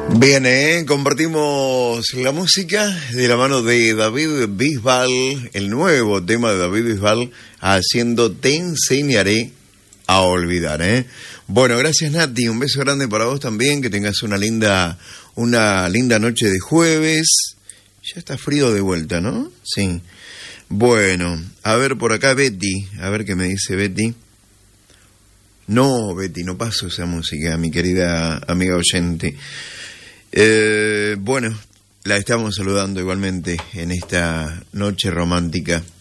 Bien, compartimos la música de la mano de David Bisbal, el nuevo tema de David Bisbal, haciendo Te enseñaré a olvidar, Bueno, gracias Nati, un beso grande para vos también, que tengas una linda noche de jueves. Ya está frío de vuelta, ¿no? Sí. Bueno, a ver por acá Betty, a ver qué me dice Betty. No, Betty, no paso esa música, mi querida amiga oyente. Bueno, la estamos saludando igualmente en esta noche romántica.